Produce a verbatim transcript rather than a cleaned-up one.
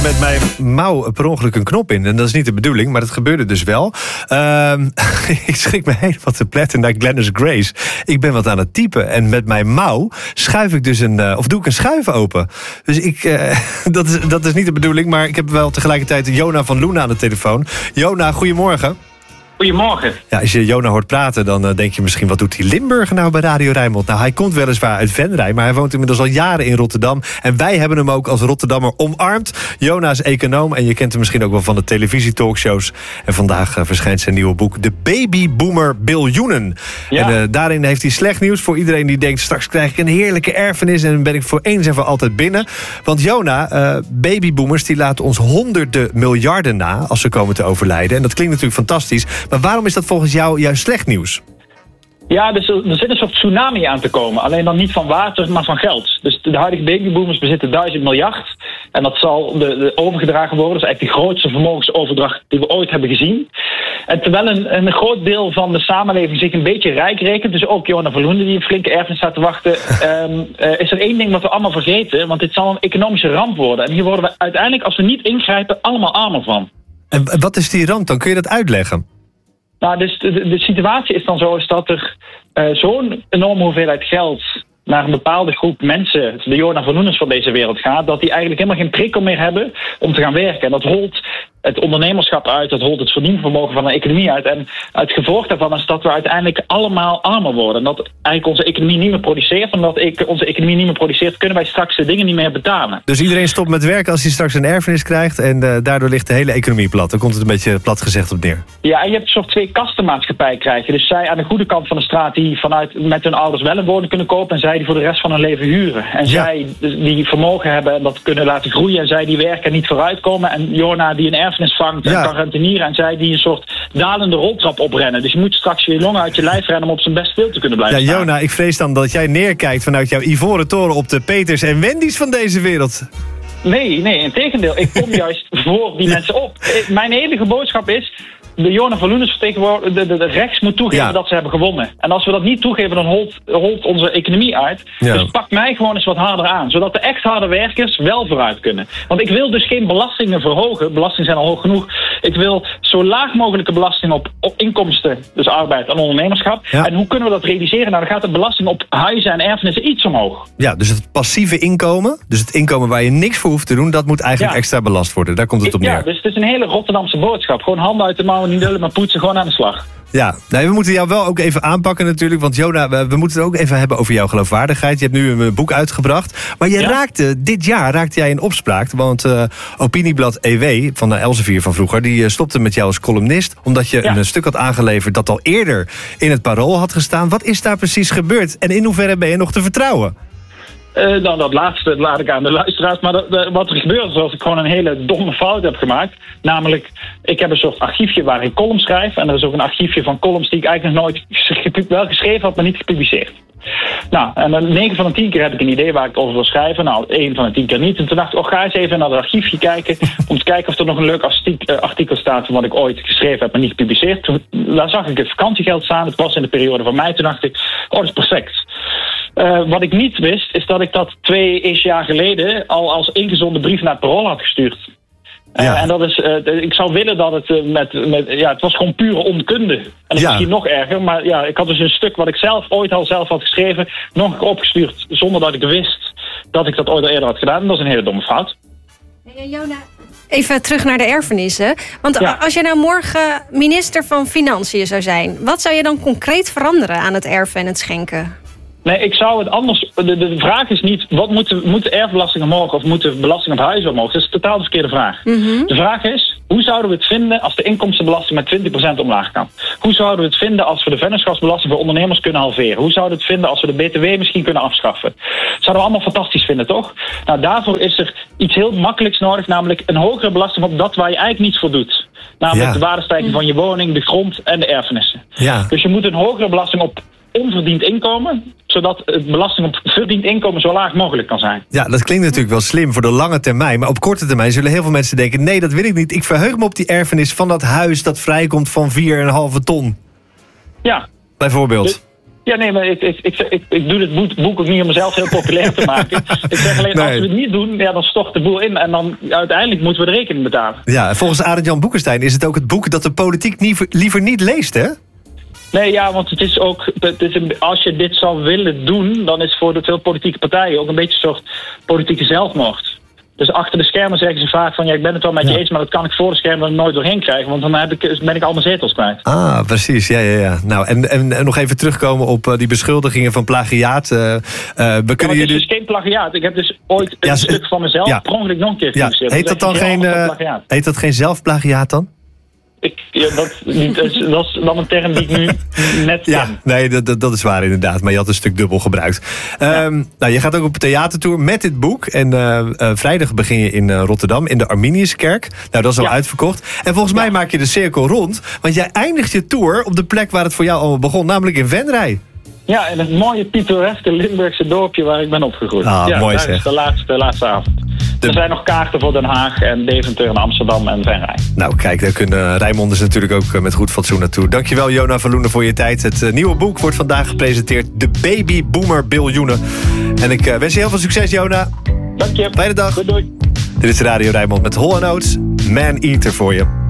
Met mijn mouw per ongeluk een knop in. En dat is niet de bedoeling, maar dat gebeurde dus wel. Uh, ik schrik me helemaal te pletten naar Glennis Grace. Ik ben wat aan het typen. En met mijn mouw schuif ik dus een... Uh, of doe ik een schuif open. Dus ik... Uh, dat, is, dat is niet de bedoeling, maar ik heb wel tegelijkertijd Jona van Loen aan de telefoon. Jona, goedemorgen. Goedemorgen. Ja, als je Jona hoort praten, dan uh, denk je misschien... wat doet die Limburger nou bij Radio Rijnmond? Nou, hij komt weliswaar uit Venray, maar hij woont inmiddels al jaren in Rotterdam. En wij hebben hem ook als Rotterdammer omarmd. Jona is econoom en je kent hem misschien ook wel van de televisietalkshows. En vandaag uh, verschijnt zijn nieuwe boek... De Babyboomer Biljoenen. Ja. En uh, daarin heeft hij slecht nieuws voor iedereen die denkt... straks krijg ik een heerlijke erfenis en dan ben ik voor eens en voor altijd binnen. Want Jona, uh, babyboomers die laten ons honderden miljarden na... als ze komen te overlijden. En dat klinkt natuurlijk fantastisch... Maar waarom is dat volgens jou juist slecht nieuws? Ja, dus er, er zit een soort tsunami aan te komen. Alleen dan niet van water, maar van geld. Dus de huidige babyboomers bezitten duizend miljard. En dat zal de, de overgedragen worden. Dat is eigenlijk de grootste vermogensoverdracht die we ooit hebben gezien. En terwijl een, een groot deel van de samenleving zich een beetje rijk rekent... dus ook Jona van Loen die een flinke erfenis staat te wachten... um, uh, is er één ding wat we allemaal vergeten. Want dit zal een economische ramp worden. En hier worden we uiteindelijk, als we niet ingrijpen, allemaal armer van. En wat is die ramp dan? Kun je dat uitleggen? Nou, dus de, de, de situatie is dan zo is dat er uh, zo'n enorme hoeveelheid geld naar een bepaalde groep mensen, de Jona van Loenens van deze wereld gaat, dat die eigenlijk helemaal geen prikkel meer hebben om te gaan werken. En dat holt het ondernemerschap uit, dat holt het verdienvermogen van de economie uit. En het gevolg daarvan is dat we uiteindelijk allemaal armer worden. En dat eigenlijk onze economie niet meer produceert. Omdat ik, onze economie niet meer produceert, kunnen wij straks de dingen niet meer betalen. Dus iedereen stopt met werken als hij straks een erfenis krijgt en uh, daardoor ligt de hele economie plat. Dan komt het een beetje plat gezegd op neer. Ja, en je hebt een soort twee kastenmaatschappij krijg je. Dus zij aan de goede kant van de straat die vanuit met hun ouders wel een woning kunnen kopen en zij die voor de rest van hun leven huren. En ja. zij die vermogen hebben en dat kunnen laten groeien en zij die werken en niet vooruitkomen. En Jona die een erfenis vangt en ja. kan rentenieren en zij die een soort dalende roltrap oprennen. Dus je moet straks je longen uit je lijf rennen om op zijn best stil te kunnen blijven ja, staan. Jona, ik vrees dan dat jij neerkijkt vanuit jouw ivoren toren op de Peters en Wendy's van deze wereld. Nee, nee, integendeel. Ik kom juist voor die ja. mensen op. Mijn enige boodschap is... de Jona van Loenens vertegenwoordiger, de, de, de rechts moet toegeven ja. dat ze hebben gewonnen. En als we dat niet toegeven, dan holt, holt onze economie uit. Ja. Dus pak mij gewoon eens wat harder aan. Zodat de echt harde werkers wel vooruit kunnen. Want ik wil dus geen belastingen verhogen. Belastingen zijn al hoog genoeg. Ik wil zo laag mogelijke belasting op, op inkomsten, dus arbeid en ondernemerschap. Ja. En hoe kunnen we dat realiseren? Nou, dan gaat de belasting op huizen en erfenissen iets omhoog. Ja, dus het passieve inkomen, dus het inkomen waar je niks voor hoeft te doen, dat moet eigenlijk ja. extra belast worden. Daar komt het op neer. Ja, dus het is een hele Rotterdamse boodschap. Gewoon handen uit de mouwen, niet lullen, maar poetsen, gewoon aan de slag. Ja, nee, we moeten jou wel ook even aanpakken natuurlijk. Want Jona, we, we moeten het ook even hebben over jouw geloofwaardigheid. Je hebt nu een boek uitgebracht. Maar je ja? raakte, dit jaar raakte jij in opspraak. Want uh, Opinieblad E W van de Elsevier van vroeger... die uh, stopte met jou als columnist. Omdat je ja. een stuk had aangeleverd dat al eerder in het Parool had gestaan. Wat is daar precies gebeurd? En in hoeverre ben je nog te vertrouwen? Uh, dan dat laatste laat ik aan de luisteraars. Maar de, de, wat er gebeurt is dat ik gewoon een hele domme fout heb gemaakt. Namelijk, ik heb een soort archiefje waar ik columns schrijf. En er is ook een archiefje van columns die ik eigenlijk nog nooit ges- wel geschreven had, maar niet gepubliceerd. Nou, en dan negen van de tien keer heb ik een idee waar ik het over wil schrijven. Nou, één van de tien keer niet. En toen dacht ik, oh, ga eens even naar het archiefje kijken. Om te kijken of er nog een leuk artikel staat van wat ik ooit geschreven heb, maar niet gepubliceerd. Toen, daar zag ik het vakantiegeld staan. Het was in de periode van mei. Toen dacht ik, oh, dat is perfect. Uh, wat ik niet wist, is dat ik dat twee jaar geleden al als ingezonden brief naar het Parool had gestuurd. Uh, ja. En dat is, uh, ik zou willen dat het uh, met, met, ja, het was gewoon pure onkunde. En dat is ja. misschien nog erger, maar ja, ik had dus een stuk wat ik zelf ooit al zelf had geschreven, nog opgestuurd zonder dat ik wist dat ik dat ooit al eerder had gedaan. En dat is een hele domme fout. Hey, Jona, even terug naar de erfenissen. Want ja. als je nou morgen minister van Financiën zou zijn, wat zou je dan concreet veranderen aan het erven en het schenken? Nee, ik zou het anders... De, de vraag is niet, wat moet de, moet de erfbelasting omhoog of moet de belasting op huizen omhoog? Dat is een totaal de verkeerde vraag. Mm-hmm. De vraag is, hoe zouden we het vinden als de inkomstenbelasting met twintig procent omlaag kan? Hoe zouden we het vinden als we de vennootschapsbelasting voor ondernemers kunnen halveren? Hoe zouden we het vinden als we de B T W misschien kunnen afschaffen? Dat zouden we allemaal fantastisch vinden, toch? Nou, daarvoor is er iets heel makkelijks nodig, namelijk een hogere belasting op dat waar je eigenlijk niets voor doet. Namelijk ja. de waardestijging van je woning, de grond en de erfenissen. Ja. Dus je moet een hogere belasting op onverdiend inkomen, zodat het belasting op verdiend inkomen zo laag mogelijk kan zijn. Ja, dat klinkt natuurlijk wel slim voor de lange termijn, maar op korte termijn zullen heel veel mensen denken, nee, dat wil ik niet. Ik verheug me op die erfenis van dat huis dat vrijkomt van vier komma vijf ton. Ja. Bijvoorbeeld. Dus, Ja, nee, maar ik, ik, ik, ik, ik doe dit boek, boek ook niet om mezelf heel populair te maken. Ik zeg alleen, nee. Als we het niet doen, ja, dan stort de boel in. En dan uiteindelijk moeten we de rekening betalen. Ja, volgens Arend-Jan Boekenstein is het ook het boek dat de politiek niet, liever niet leest, hè? Nee, ja, want het is ook, het is een, als je dit zou willen doen, dan is het voor de veel politieke partijen ook een beetje een soort politieke zelfmoord. Dus achter de schermen zeggen ze vaak van, ja, ik ben het wel met je ja. eens, maar dat kan ik voor de schermen nooit doorheen krijgen, want dan heb ik, ben ik al mijn zetels kwijt. Ah, precies, ja, ja, ja. Nou, en, en, en nog even terugkomen op uh, die beschuldigingen van plagiaat. Uh, uh, we kunnen ja, jullie... Het is dus geen plagiaat. Ik heb dus ooit een ja, stuk van mezelf ja. per ongeluk nog een keer gepubliceerd. Ja. Heet dat dan geen, uh, heet dat geen zelfplagiaat dan? Ik, ja, dat, dat, is, dat is dan een term die ik nu net ken. Ja, nee, dat, dat is waar inderdaad. Maar je had een stuk dubbel gebruikt. Ja. Um, nou, je gaat ook op theatertour met dit boek. En uh, uh, vrijdag begin je in uh, Rotterdam, in de Arminiuskerk. Nou, dat is al ja. uitverkocht. En volgens ja. mij maak je de cirkel rond. Want jij eindigt je tour op de plek waar het voor jou allemaal begon. Namelijk in Venray. Ja, in het mooie pittoreske Limburgse dorpje waar ik ben opgegroeid. Ah, ja, mooi daar zeg. is de laatste, laatste avond. De... Er zijn nog kaarten voor Den Haag en Deventer en Amsterdam en Venray. Nou kijk, daar kunnen Rijnmonders natuurlijk ook met goed fatsoen naartoe. Dankjewel Jona van Loenen voor je tijd. Het uh, nieuwe boek wordt vandaag gepresenteerd. De Baby Boomer Biljoenen. En ik uh, wens je heel veel succes, Jona. Dank je. Fijne dag. Doei, doei. Dit is Radio Rijnmond met Hol en Oates. Man Eater voor je.